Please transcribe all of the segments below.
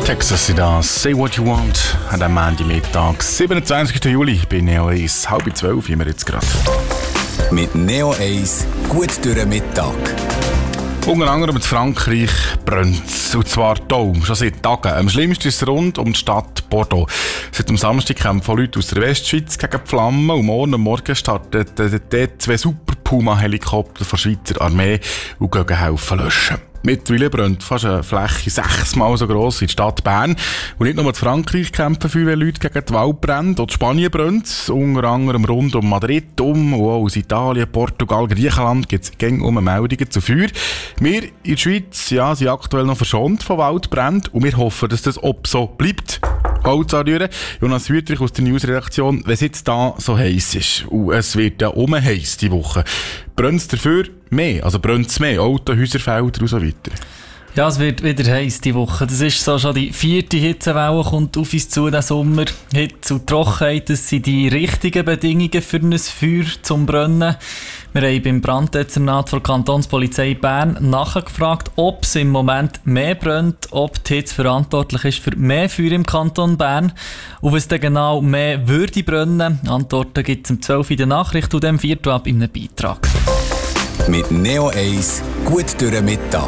Texas ist das «Say What You Want» an diesem Montagmittag, 27. Juli, bei Neo 1, 11:30, wie wir jetzt gerade. Mit Neo 1 gut durch den Mittag. Unter anderem in Frankreich brennt es, und zwar hier, schon seit Tagen. Am schlimmsten ist es rund um die Stadt Bordeaux. Seit dem Samstag kämpfen Leute aus der Westschweiz gegen die Flammen und morgen starten dort 2 Super Puma-Helikopter der Schweizer Armee und gehen helfen löschen. Mittlerweile brennt fast eine Fläche 6-mal so gross wie die Stadt Bern. Und nicht nur in Frankreich kämpfen viele Leute gegen die Waldbrände. Auch in Spanien brennt es, unter anderem rund um Madrid und auch aus Italien, Portugal, Griechenland gibt es Meldungen zu Feuer. Wir in der Schweiz sind aktuell noch verschont von Waldbränden und wir hoffen, dass das auch so bleibt. Holz anrühren. Jonas Wüttrich aus der Newsredaktion. Wenn es jetzt da so heiß ist, und es wird ja heiß die Woche, brennt es dafür mehr? Also brennt es mehr? Auto, Häuser, Felder und so weiter? Ja, es wird wieder heiß die Woche. Das ist so schon die 4. Hitzewelle, kommt auf uns zu diesen Sommer. Hitze und Trockenheit, das sind die richtigen Bedingungen für ein Feuer zum Brennen. Wir haben beim Branddezernat der Kantonspolizei Bern nachgefragt, ob es im Moment mehr brennt, ob die Hitze verantwortlich ist für mehr Feuer im Kanton Bern und was dann genau mehr würde brennen. Antworten gibt es um 12 Uhr in der Nachricht und dem 4. ab in einem Beitrag. Mit Neo 1 gut durch den Mittag.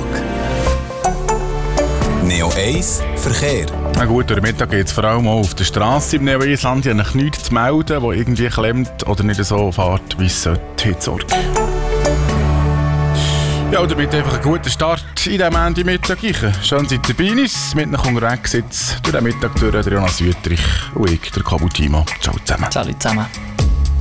Neo 1 Verkehr. Na gut, durch den Mittag geht es vor allem auch auf der Straße im Neo 1 Land. Ich habe nichts zu melden, das irgendwie klemmt oder nicht so fährt, wie es sollte. Sorge. Ja, und damit einfach einen guten Start in diesem Montagmittag. Schön seid ihr bei uns. Mit euch unterwegs jetzt durch den Mittag durch Jonas Wüttrich und ich, der Kabutimo. Ciao zusammen. Ciao zusammen.